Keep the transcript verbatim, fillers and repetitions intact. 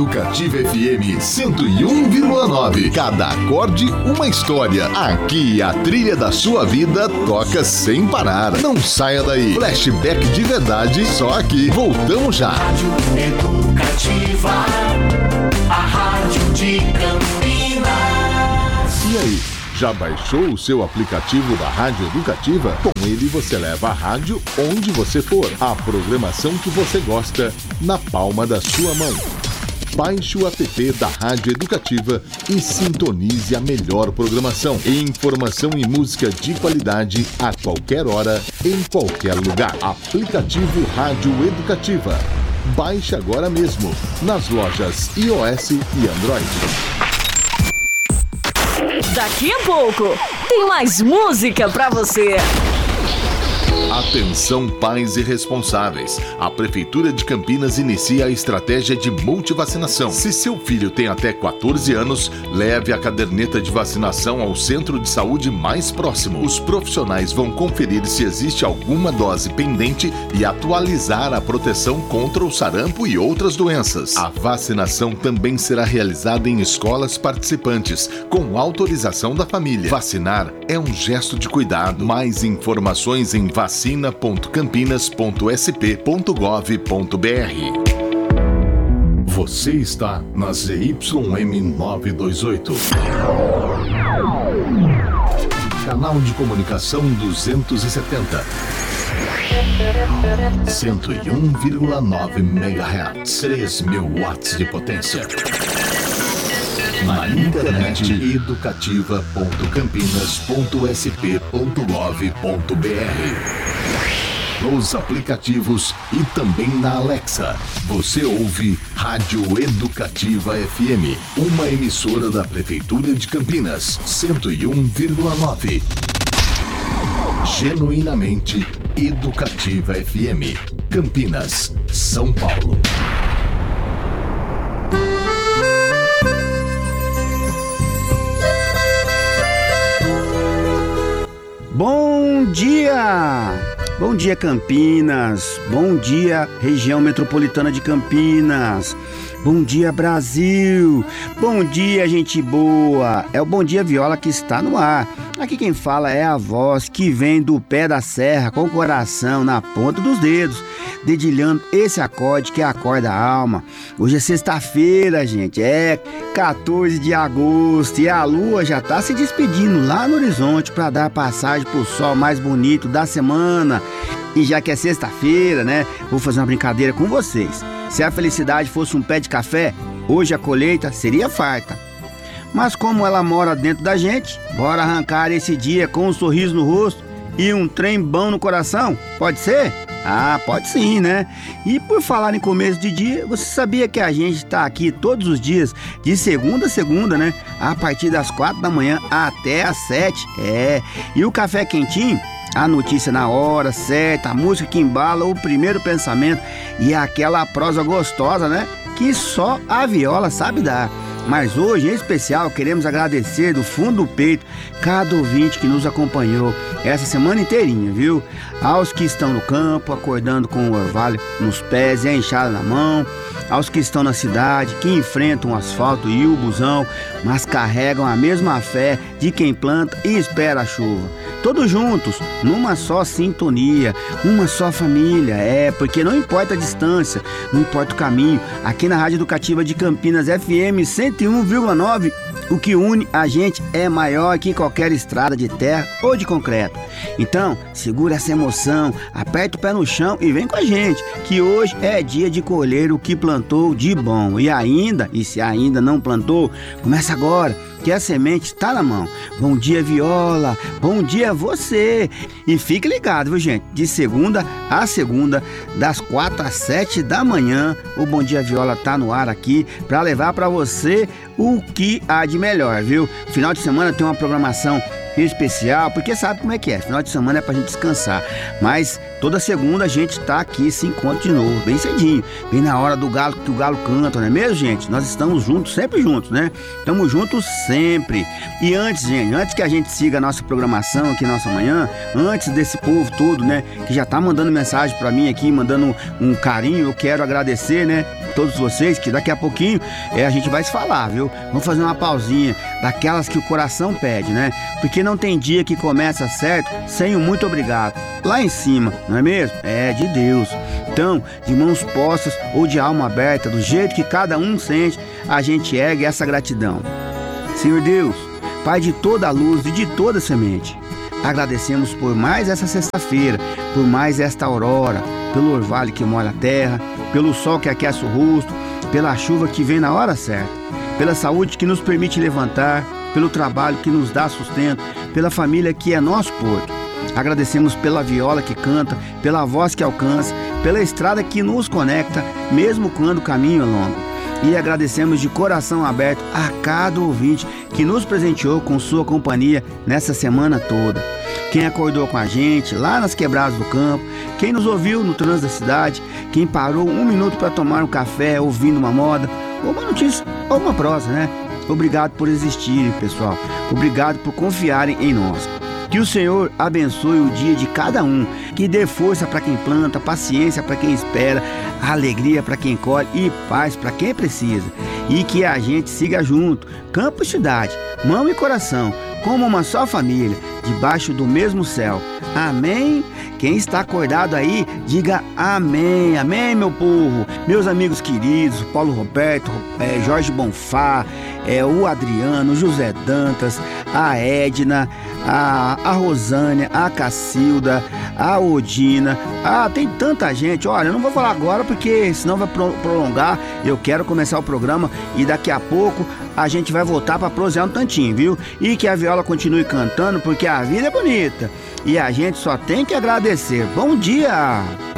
Educativa F M cento e um vírgula nove. Cada acorde, uma história. Aqui a trilha da sua vida toca sem parar. Não saia daí. Flashback de verdade, só aqui. Voltamos já. Rádio Educativa, a rádio de Campinas. E aí? Já baixou o seu aplicativo da Rádio Educativa? Com ele você leva a rádio onde você for. A programação que você gosta na palma da sua mão. Baixe o app da Rádio Educativa e sintonize a melhor programação. Informação e música de qualidade a qualquer hora, em qualquer lugar. Aplicativo Rádio Educativa. Baixe agora mesmo nas lojas iOS e Android. Daqui a pouco tem mais música pra você. Atenção, pais e responsáveis. A Prefeitura de Campinas inicia a estratégia de multivacinação. Se seu filho tem até quatorze anos, leve a caderneta de vacinação ao centro de saúde mais próximo. Os profissionais vão conferir se existe alguma dose pendente e atualizar a proteção contra o sarampo e outras doenças. A vacinação também será realizada em escolas participantes, com autorização da família. Vacinar é um gesto de cuidado. Mais informações em vacina ponto campinas ponto s p ponto gov ponto b r. Você está na Z Y M novecentos e vinte e oito. Canal de comunicação duzentos e setenta. cento e um vírgula nove megahertz. três mil watts de potência. Na internet educativa ponto campinas ponto s p ponto gov ponto b r. Nos aplicativos e também na Alexa. Você ouve Rádio Educativa F M, uma emissora da Prefeitura de Campinas, cento e um vírgula nove. Genuinamente Educativa F M, Campinas, São Paulo. Bom dia! Bom dia, Campinas. Bom dia, região metropolitana de Campinas. Bom dia, Brasil. Bom dia, gente boa. É o Bom Dia Viola que está no ar. Aqui quem fala é a voz que vem do pé da serra com o coração na ponta dos dedos, dedilhando esse acorde que é acorde da alma. Hoje é sexta-feira, gente. É quatorze de agosto e a lua já está se despedindo lá no horizonte para dar passagem pro sol mais bonito da semana. E já que é sexta-feira, né, vou fazer uma brincadeira com vocês. Se a felicidade fosse um pé de café, hoje a colheita seria farta. Mas como ela mora dentro da gente, bora arrancar esse dia com um sorriso no rosto e um trem bom no coração? Pode ser? Ah, pode sim, né? E por falar em começo de dia, você sabia que a gente está aqui todos os dias, de segunda a segunda, né? A partir das quatro da manhã até às sete. É, e o café quentinho, a notícia na hora certa, a música que embala o primeiro pensamento e aquela prosa gostosa, né? Que só a viola sabe dar. Mas hoje, em especial, queremos agradecer do fundo do peito cada ouvinte que nos acompanhou essa semana inteirinha, viu? Aos que estão no campo, acordando com o orvalho nos pés e a enxada na mão. Aos que estão na cidade, que enfrentam o asfalto e o busão, mas carregam a mesma fé de quem planta e espera a chuva. Todos juntos, numa só sintonia, uma só família. É, porque não importa a distância, não importa o caminho. Aqui na Rádio Educativa de Campinas F M cento e um vírgula nove, o que une a gente é maior que qualquer estrada de terra ou de concreto. Então, segura essa emoção, aperta o pé no chão e vem com a gente, que hoje é dia de colher o que plantou de bom. E ainda, e se ainda não plantou, começa agora, que a semente está na mão. Bom dia, Viola. Bom dia, você. E fique ligado, viu, gente? De segunda a segunda, das quatro às sete da manhã, o Bom Dia Viola tá no ar aqui para levar para você o que há de melhor, viu? Final de semana tem uma programação especial, porque sabe como é que é, final de semana é pra gente descansar, mas toda segunda a gente tá aqui, se encontra de novo, bem cedinho, bem na hora do galo, que o galo canta, não é mesmo, gente? Nós estamos juntos, sempre juntos, né? Estamos juntos sempre. E antes, gente, antes que a gente siga a nossa programação aqui, nossa manhã, antes desse povo todo, né, que já tá mandando mensagem pra mim aqui, mandando um carinho, eu quero agradecer, né, todos vocês que daqui a pouquinho é, a gente vai se falar, viu? Vamos fazer uma pausinha daquelas que o coração pede, né? Porque não tem dia que começa certo sem um muito obrigado. Lá em cima, não é mesmo? É de Deus. Então, de mãos postas ou de alma aberta, do jeito que cada um sente, a gente ergue essa gratidão. Senhor Deus, Pai de toda a luz e de toda a semente, agradecemos por mais essa sexta-feira, por mais esta aurora, pelo orvalho que molha a terra, pelo sol que aquece o rosto, pela chuva que vem na hora certa, pela saúde que nos permite levantar, pelo trabalho que nos dá sustento, pela família que é nosso porto. Agradecemos pela viola que canta, pela voz que alcança, pela estrada que nos conecta, mesmo quando o caminho é longo. E agradecemos de coração aberto a cada ouvinte que nos presenteou com sua companhia nessa semana toda. Quem acordou com a gente lá nas quebradas do campo, quem nos ouviu no trânsito da cidade, quem parou um minuto para tomar um café ouvindo uma moda, ou uma notícia, ou uma prosa, né? Obrigado por existirem, pessoal. Obrigado por confiarem em nós. Que o Senhor abençoe o dia de cada um, que dê força para quem planta, paciência para quem espera, alegria para quem colhe e paz para quem precisa. E que a gente siga junto, campo e cidade, mão e coração, como uma só família, debaixo do mesmo céu. Amém? Quem está acordado aí, diga amém, amém, meu povo. Meus amigos queridos, Paulo Roberto, é, Jorge Bonfá, é, o Adriano, o José Dantas, a Edna, a, a Rosânia, a Cacilda, a Odina, ah, tem tanta gente. Olha, eu não vou falar agora porque senão vai pro, prolongar. Eu quero começar o programa e daqui a pouco a gente vai voltar para prosear um tantinho, viu? E que a viola continue cantando porque a vida é bonita e a gente só tem que agradecer. Bom dia!